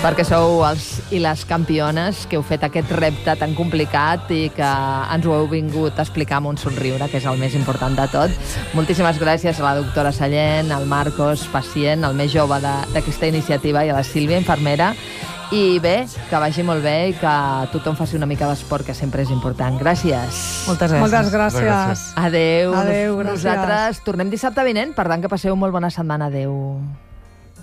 perquè sou els i les campiones que heu fet aquest repte tan complicat i que ens ho heu vingut a explicar amb un somriure, que és el més important de tot. Moltíssimes gràcies a la doctora Sallent, al Marcos, pacient, el més jove d'aquesta iniciativa, i a la Sílvia, infermera. I bé, que vagi molt bé i que tothom faci una mica d'esport, que sempre és important. Gràcies. Moltes gràcies. Moltes gràcies. Adéu. Adéu, gràcies. Nosaltres tornem dissabte vinent, per tant que passeu molt bona setmana. Adéu.